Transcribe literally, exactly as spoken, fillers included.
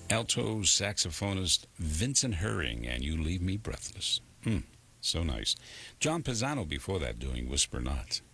alto saxophonist Vincent Herring, and You Leave Me Breathless. Hmm, so nice. John Pisano before that doing Whisper Not.